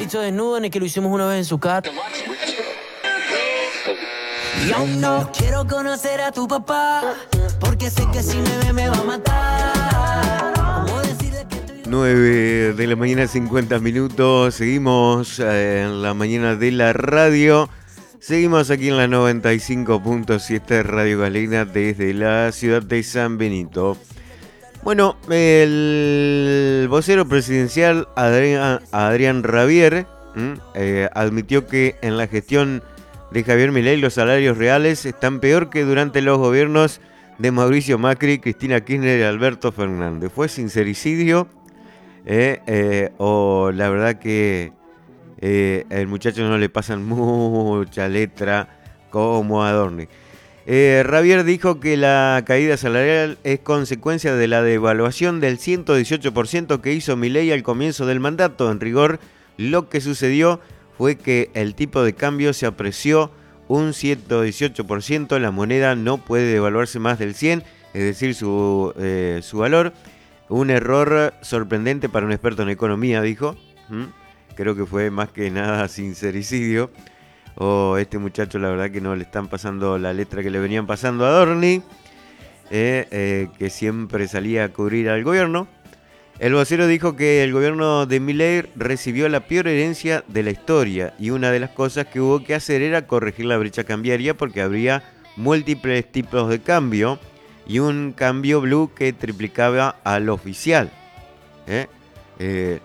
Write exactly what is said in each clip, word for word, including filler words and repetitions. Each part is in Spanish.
visto desnudo en el que lo hicimos una vez en su casa. Y aún no quiero conocer a tu papá, porque sé que si me ve me va a matar. ¿Cómo decirle que estoy... nueve de la mañana, cincuenta minutos. Seguimos eh, en la mañana de la radio. Seguimos aquí en la noventa y cinco punto siete Radio Galena desde la ciudad de San Benito. Bueno, el vocero presidencial Adrián, Adrián Rabier eh, admitió que en la gestión de Javier Milei los salarios reales están peor que durante los gobiernos de Mauricio Macri, Cristina Kirchner y Alberto Fernández. ¿Fue sincericidio? Eh, eh, o la verdad que eh, el muchacho no le pasan mucha letra como Adorni. Eh, Rabier dijo que la caída salarial es consecuencia de la devaluación del ciento dieciocho por ciento que hizo Milei al comienzo del mandato. En rigor, lo que sucedió fue que el tipo de cambio se apreció un ciento dieciocho por ciento, la moneda no puede devaluarse más del cien, es decir, su, eh, su valor. Un error sorprendente para un experto en economía, dijo. ¿Mm? Creo que fue más que nada sincericidio. O oh, este muchacho la verdad que no le están pasando la letra que le venían pasando a Adorni, eh, eh, que siempre salía a cubrir al gobierno. El vocero dijo que el gobierno de Milei recibió la peor herencia de la historia y una de las cosas que hubo que hacer era corregir la brecha cambiaria porque habría múltiples tipos de cambio y un cambio blue que triplicaba al oficial. ¿eh? Eh,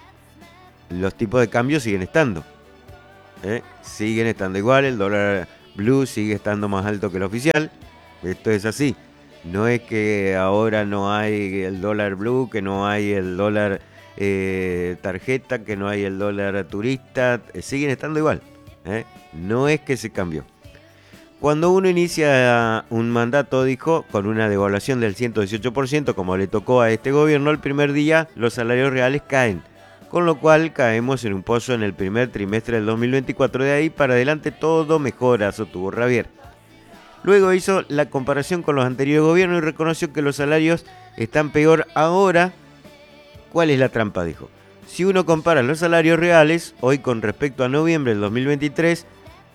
los tipos de cambio siguen estando. ¿eh? Siguen estando igual, el dólar blue sigue estando más alto que el oficial. Esto es así. No es que ahora no hay el dólar blue, que no hay el dólar eh, tarjeta, que no hay el dólar turista. Eh, siguen estando igual. ¿eh? No es que se cambió. Cuando uno inicia un mandato, dijo, con una devaluación del ciento dieciocho por ciento, como le tocó a este gobierno, el primer día los salarios reales caen. Con lo cual caemos en un pozo en el primer trimestre del dos mil veinticuatro. De ahí para adelante todo mejora, sostuvo Rabier. Luego hizo la comparación con los anteriores gobiernos y reconoció que los salarios están peor ahora. ¿Cuál es la trampa? Dijo. Si uno compara los salarios reales hoy con respecto a noviembre del dos mil veintitrés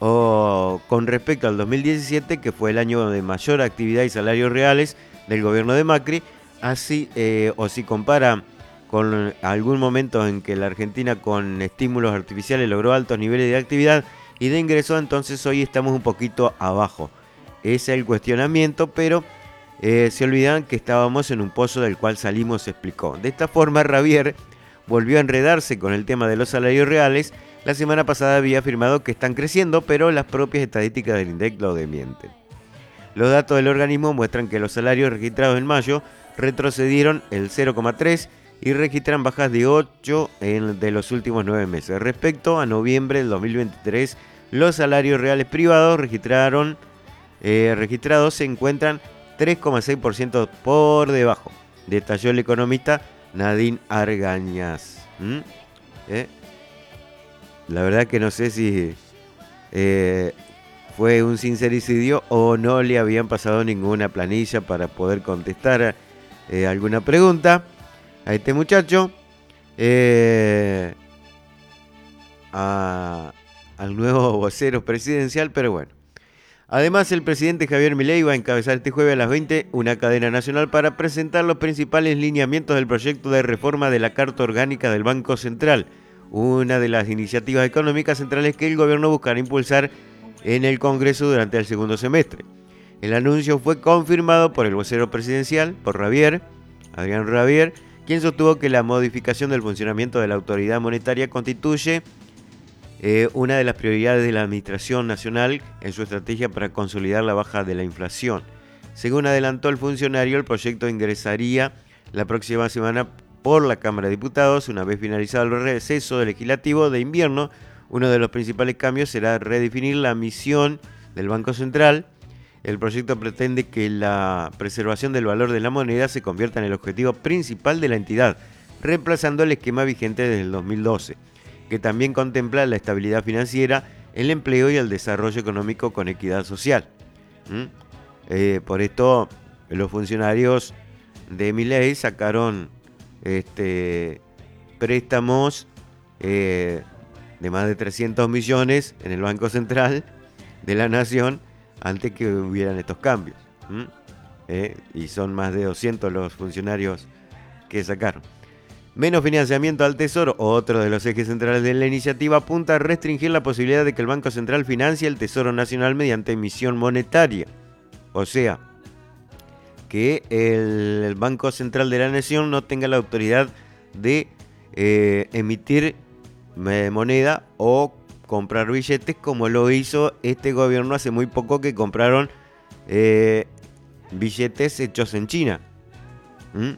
o con respecto al dos mil diecisiete, que fue el año de mayor actividad y salarios reales del gobierno de Macri, así eh, o si compara con algún momento en que la Argentina con estímulos artificiales logró altos niveles de actividad y de ingreso, entonces hoy estamos un poquito abajo. Ese es el cuestionamiento, pero eh, se olvidan que estábamos en un pozo del cual salimos, explicó. De esta forma, Rabier volvió a enredarse con el tema de los salarios reales. La semana pasada había afirmado que están creciendo, pero las propias estadísticas del INDEC lo desmienten. Los datos del organismo muestran que los salarios registrados en mayo retrocedieron el cero coma tres y registran bajas de ocho en, de los últimos nueve meses. Respecto a noviembre del dos mil veintitrés, los salarios reales privados registraron, eh, registrados se encuentran tres coma seis por ciento por debajo, detalló el economista Nadine Argañas. ¿Mm? ¿Eh? La verdad que no sé si eh, fue un sincericidio o no le habían pasado ninguna planilla para poder contestar eh, alguna pregunta a este muchacho, eh, a, al nuevo vocero presidencial, pero bueno. Además, el presidente Javier Milei va a encabezar este jueves a las veinte una cadena nacional para presentar los principales lineamientos del proyecto de reforma de la Carta Orgánica del Banco Central, una de las iniciativas económicas centrales que el gobierno buscará impulsar en el Congreso durante el segundo semestre. El anuncio fue confirmado por el vocero presidencial, por Rabier, Adrián Rabier, quien sostuvo que la modificación del funcionamiento de la autoridad monetaria constituye eh, una de las prioridades de la Administración Nacional en su estrategia para consolidar la baja de la inflación. Según adelantó el funcionario, el proyecto ingresaría la próxima semana por la Cámara de Diputados. Una vez finalizado el receso legislativo de invierno, uno de los principales cambios será redefinir la misión del Banco Central. El proyecto pretende que la preservación del valor de la moneda se convierta en el objetivo principal de la entidad, reemplazando el esquema vigente desde el dos mil doce, que también contempla la estabilidad financiera, el empleo y el desarrollo económico con equidad social. ¿Mm? Eh, por esto, los funcionarios de Milei sacaron este, préstamos eh, de más de trescientos millones en el Banco Central de la Nación antes que hubieran estos cambios. ¿Mm? ¿Eh? Y son más de doscientos los funcionarios que sacaron. Menos financiamiento al Tesoro, otro de los ejes centrales de la iniciativa, apunta a restringir la posibilidad de que el Banco Central financie el Tesoro Nacional mediante emisión monetaria. O sea, que el, el Banco Central de la Nación no tenga la autoridad de eh, emitir eh, moneda o comprar billetes, como lo hizo este gobierno hace muy poco, que compraron eh, billetes hechos en China. ¿Mm?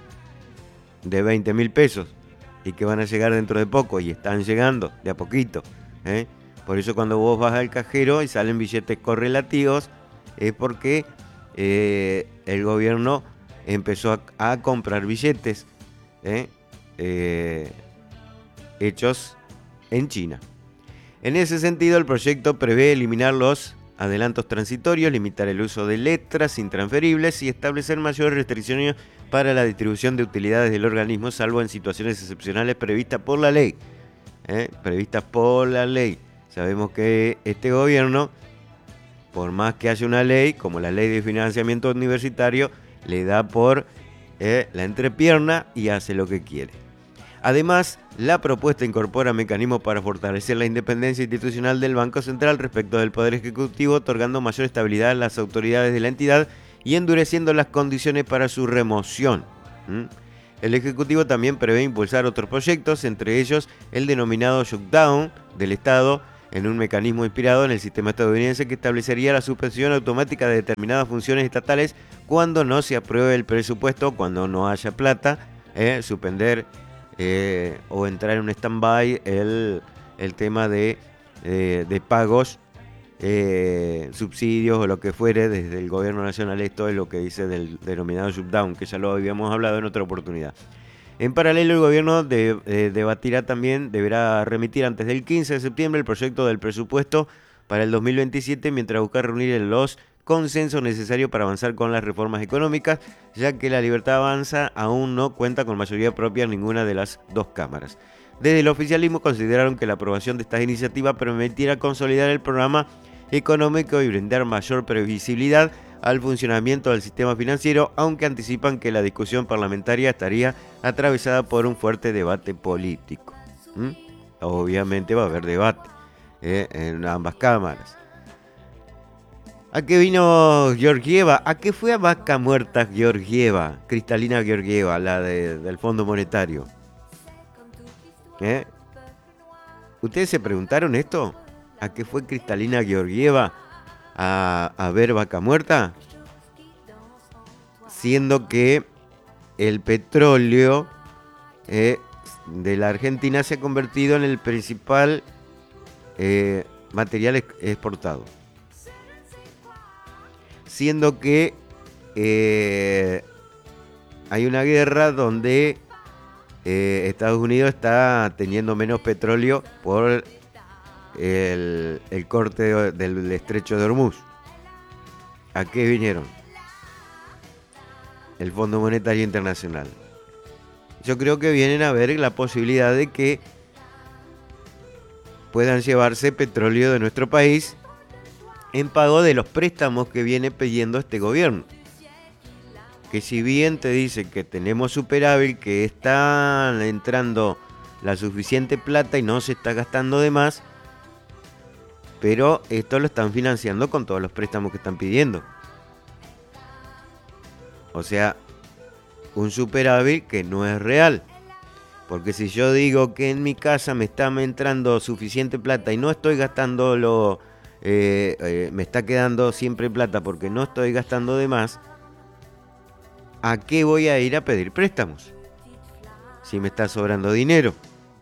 De veinte mil pesos y que van a llegar dentro de poco, y están llegando de a poquito, ¿eh? Por eso cuando vos vas al cajero y salen billetes correlativos es porque eh, el gobierno empezó a, a comprar billetes ¿eh? Eh, hechos en China. En ese sentido, el proyecto prevé eliminar los adelantos transitorios, limitar el uso de letras intransferibles y establecer mayores restricciones para la distribución de utilidades del organismo, salvo en situaciones excepcionales previstas por la ley. ¿eh? Previstas por la ley. Sabemos que este gobierno, por más que haya una ley, como la ley de financiamiento universitario, le da por eh, la entrepierna y hace lo que quiere. Además, la propuesta incorpora mecanismos para fortalecer la independencia institucional del Banco Central respecto del Poder Ejecutivo, otorgando mayor estabilidad a las autoridades de la entidad y endureciendo las condiciones para su remoción. ¿Mm? El Ejecutivo también prevé impulsar otros proyectos, entre ellos el denominado shutdown del Estado, en un mecanismo inspirado en el sistema estadounidense que establecería la suspensión automática de determinadas funciones estatales cuando no se apruebe el presupuesto, cuando no haya plata, eh, suspender eh, o entrar en un stand-by el, el tema de, eh, de pagos, Eh, subsidios o lo que fuere desde el gobierno nacional. Esto es lo que dice del denominado shutdown, que ya lo habíamos hablado en otra oportunidad. En paralelo, el gobierno de, eh, debatirá también, deberá remitir antes del quince de septiembre el proyecto del presupuesto para el dos mil veintisiete, mientras busca reunir los consensos necesarios para avanzar con las reformas económicas, ya que la Libertad Avanza aún no cuenta con mayoría propia en ninguna de las dos cámaras. Desde el oficialismo consideraron que la aprobación de estas iniciativas permitirá consolidar el programa económico y brindar mayor previsibilidad al funcionamiento del sistema financiero, aunque anticipan que la discusión parlamentaria estaría atravesada por un fuerte debate político. ¿Mm? Obviamente va a haber debate eh, en ambas cámaras. ¿A qué vino Georgieva? ¿A qué fue a Vaca Muerta Georgieva? Cristalina Georgieva, la de, del Fondo Monetario. ¿Eh? ¿Ustedes se preguntaron esto? ¿A qué fue Cristalina Georgieva a, a ver Vaca Muerta? Siendo que el petróleo eh, de la Argentina se ha convertido en el principal eh, material exportado. Siendo que eh, hay una guerra donde eh, Estados Unidos está teniendo menos petróleo por el, el corte de, del estrecho de Hormuz. ¿A qué vinieron? El Fondo Monetario Internacional. Yo creo que vienen a ver la posibilidad de que puedan llevarse petróleo de nuestro país en pago de los préstamos que viene pidiendo este gobierno. Que si bien te dice que tenemos superávit, que está entrando la suficiente plata y no se está gastando de más, pero esto lo están financiando con todos los préstamos que están pidiendo. O sea, un superávit que no es real. Porque si yo digo que en mi casa me está entrando suficiente plata y no estoy gastando lo... Eh, eh, me está quedando siempre plata porque no estoy gastando de más, ¿a qué voy a ir a pedir préstamos? Si me está sobrando dinero.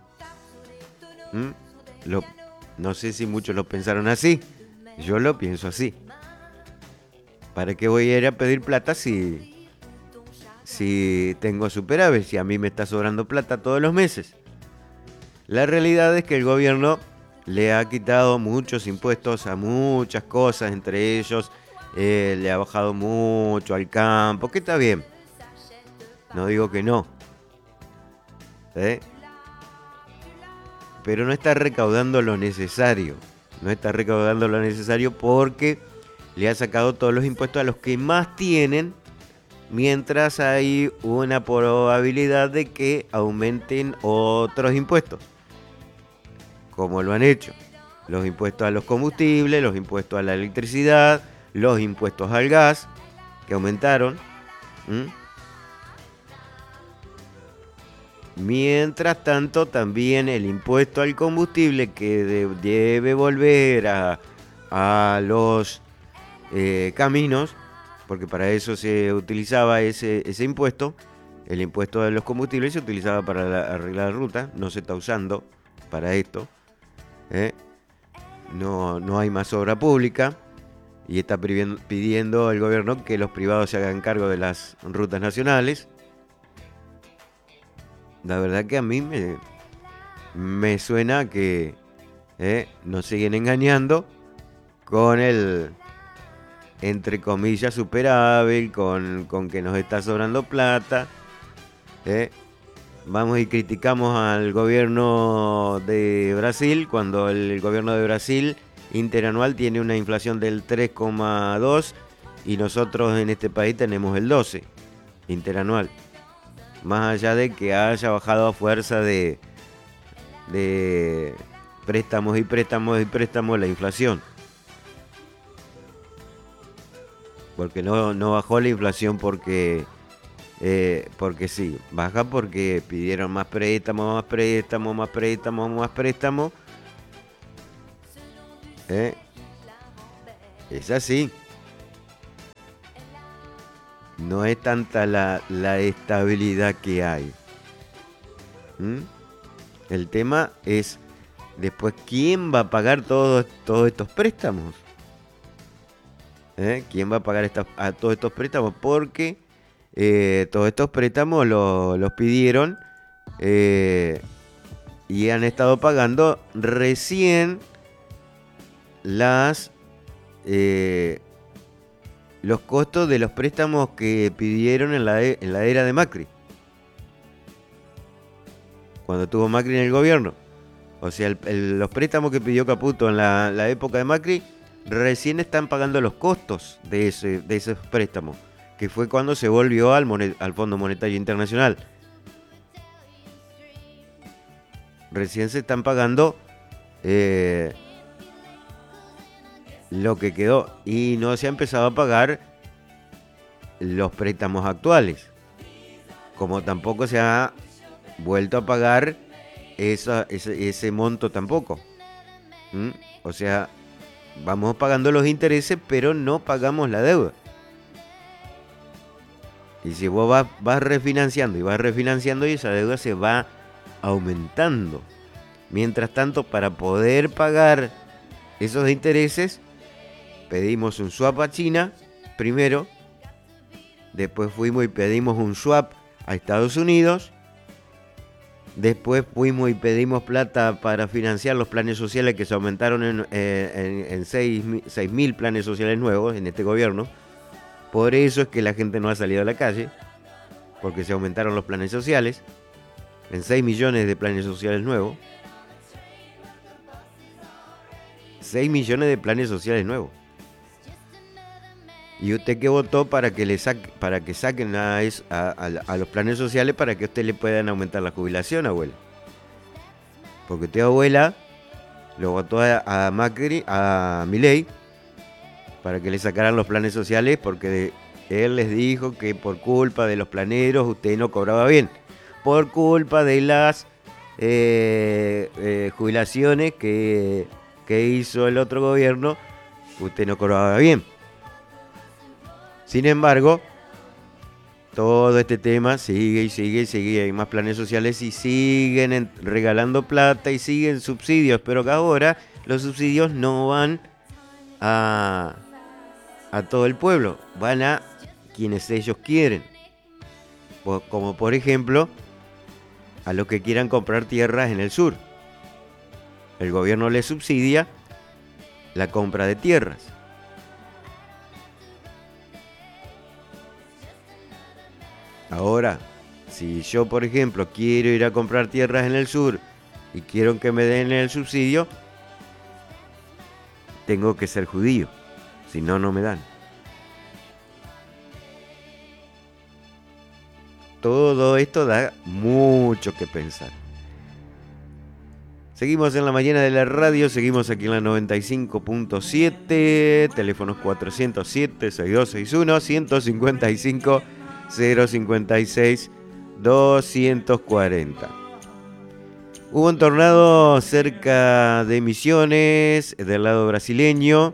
¿Mm? Lo, no sé si muchos lo pensaron así. Yo lo pienso así. ¿Para qué voy a ir a pedir plata si, si tengo superávit? Si a mí me está sobrando plata todos los meses. La realidad es que el gobierno le ha quitado muchos impuestos a muchas cosas, entre ellos eh, le ha bajado mucho al campo, que está bien. No digo que no. ¿Eh? pero no está recaudando lo necesario. No está recaudando lo necesario porque le ha sacado todos los impuestos a los que más tienen, mientras hay una probabilidad de que aumenten otros impuestos, como lo han hecho. Los impuestos a los combustibles, los impuestos a la electricidad, los impuestos al gas, que aumentaron. ¿Mm? Mientras tanto, también el impuesto al combustible, que de, debe volver a, a los eh, caminos, porque para eso se utilizaba ese, ese impuesto. El impuesto de los combustibles se utilizaba para la, arreglar ruta, no se está usando para esto. ¿eh? No, no hay más obra pública y está pidiendo, pidiendo el gobierno que los privados se hagan cargo de las rutas nacionales. La verdad que a mí me, me suena que eh, nos siguen engañando con el, entre comillas, superávit, con, con que nos está sobrando plata. Eh. Vamos y criticamos al gobierno de Brasil, cuando el gobierno de Brasil interanual tiene una inflación del tres coma dos y nosotros en este país tenemos el doce interanual. Más allá de que haya bajado a fuerza de, de préstamos y préstamos y préstamos la inflación. Porque no, no bajó la inflación porque... Eh, porque sí, baja porque pidieron más préstamos, más préstamos, más préstamos, más préstamos. ¿Eh? Es así. No es tanta la, la estabilidad que hay. ¿Mm? El tema es después quién va a pagar todos, todos estos préstamos. ¿Eh? ¿Quién va a pagar esta, a todos estos préstamos? Porque Eh, todos estos préstamos lo, los pidieron eh, y han estado pagando recién las eh, los costos de los préstamos que pidieron en la, en la era de Macri, cuando tuvo Macri en el gobierno. O sea, el, el, los préstamos que pidió Caputo en la, la época de Macri recién están pagando los costos de, ese, de esos préstamos, que fue cuando se volvió al, monet, al Fondo Monetario Internacional. Recién se están pagando eh, lo que quedó y no se ha empezado a pagar los préstamos actuales, como tampoco se ha vuelto a pagar esa, ese, ese monto tampoco. ¿Mm? O sea, vamos pagando los intereses, pero no pagamos la deuda. Y si vos vas, vas refinanciando y vas refinanciando y esa deuda se va aumentando. Mientras tanto, para poder pagar esos intereses, pedimos un swap a China primero, después fuimos y pedimos un swap a Estados Unidos, después fuimos y pedimos plata para financiar los planes sociales que se aumentaron en, en, en seis mil planes sociales nuevos en este gobierno. Por eso es que la gente no ha salido a la calle, porque se aumentaron los planes sociales en seis millones de planes sociales nuevos. seis millones de planes sociales nuevos. Y usted que votó para que le saque, para que saquen a, a, a, a los planes sociales para que a usted le puedan aumentar la jubilación, abuela. Porque usted, abuela, lo votó a, a Macri, a Milei, para que le sacaran los planes sociales, porque él les dijo que por culpa de los planeros usted no cobraba bien. Por culpa de las eh, eh, jubilaciones que, que hizo el otro gobierno, usted no cobraba bien. Sin embargo, todo este tema sigue y sigue y sigue. Hay más planes sociales y siguen en, regalando plata y siguen subsidios. Pero que ahora los subsidios no van a, a todo el pueblo. Van a quienes ellos quieren. Como por ejemplo, a los que quieran comprar tierras en el sur. El gobierno les subsidia la compra de tierras. Ahora, si yo, por ejemplo, quiero ir a comprar tierras en el sur y quiero que me den el subsidio, tengo que ser judío, si no, no me dan. Todo esto da mucho que pensar. Seguimos en la mañana de la radio, seguimos aquí en la noventa y cinco punto siete, teléfonos cuatrocientos siete, sesenta y dos sesenta y uno, ciento cincuenta y cinco, cero cincuenta y seis, doscientos cuarenta. Hubo un tornado cerca de Misiones, del lado brasileño.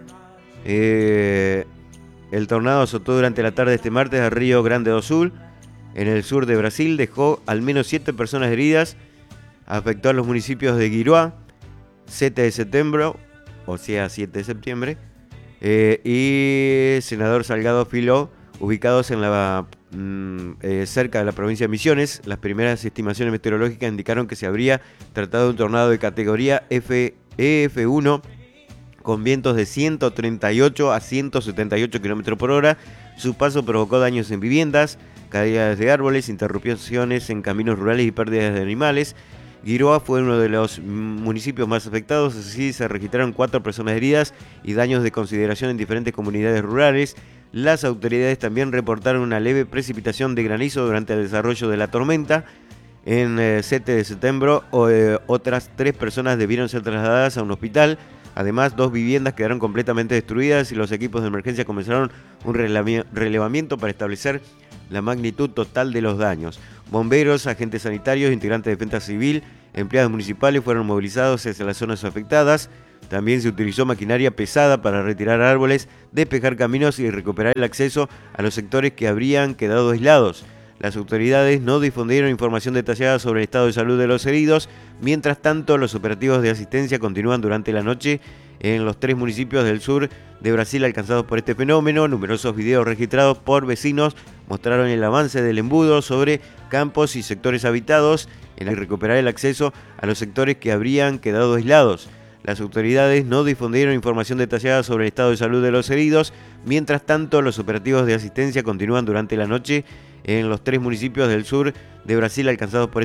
Eh, el tornado azotó durante la tarde de este martes a Río Grande do Sul, en el sur de Brasil, dejó al menos siete personas heridas. Afectó a los municipios de Giruá, siete de septiembre, o sea, siete de septiembre, eh, y Senador Salgado Filho, ubicados en la, mm, eh, cerca de la provincia de Misiones. Las primeras estimaciones meteorológicas indicaron que se habría tratado de un tornado de categoría F, E F uno, con vientos de ciento treinta y ocho a ciento setenta y ocho kilómetros por hora. Su paso provocó daños en viviendas, caídas de árboles, interrupciones en caminos rurales y pérdidas de animales. Giruá fue uno de los municipios más afectados, así se registraron cuatro personas heridas y daños de consideración en diferentes comunidades rurales. Las autoridades también reportaron una leve precipitación de granizo durante el desarrollo de la tormenta. En eh, siete de septiembre, o, eh, otras tres personas debieron ser trasladadas a un hospital. Además, dos viviendas quedaron completamente destruidas y los equipos de emergencia comenzaron un relevamiento para establecer la magnitud total de los daños. Bomberos, agentes sanitarios, integrantes de defensa civil, empleados municipales fueron movilizados hacia las zonas afectadas. También se utilizó maquinaria pesada para retirar árboles, despejar caminos y recuperar el acceso a los sectores que habrían quedado aislados. Las autoridades no difundieron información detallada sobre el estado de salud de los heridos. Mientras tanto, los operativos de asistencia continúan durante la noche en los tres municipios del sur de Brasil alcanzados por este fenómeno. Numerosos videos registrados por vecinos mostraron el avance del embudo sobre campos y sectores habitados en el que recuperar el acceso a los sectores que habrían quedado aislados. Las autoridades no difundieron información detallada sobre el estado de salud de los heridos. Mientras tanto, los operativos de asistencia continúan durante la noche en los tres municipios del sur de Brasil alcanzados por este